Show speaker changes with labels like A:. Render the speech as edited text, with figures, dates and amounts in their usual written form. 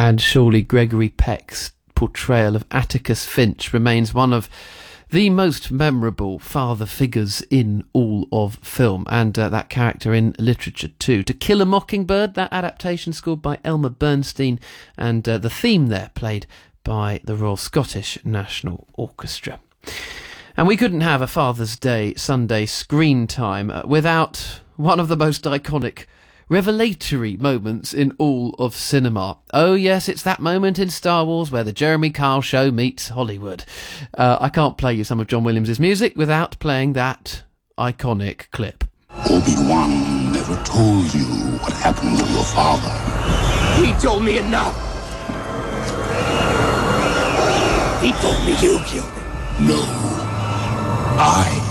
A: And surely Gregory Peck's portrayal of Atticus Finch remains one of the most memorable father figures in all of film, and that character in literature too. To Kill a Mockingbird, that adaptation scored by Elmer Bernstein, and the theme there played by the Royal Scottish National Orchestra. And we couldn't have a Father's Day Sunday screen time without one of the most iconic revelatory moments in all of cinema. Oh yes, it's that moment in Star Wars where the Jeremy Kyle show meets Hollywood. I can't play you some of John Williams' music without playing that iconic clip.
B: Obi-Wan never told you what happened to your father.
C: He told me enough. He told me you killed him.
B: No, I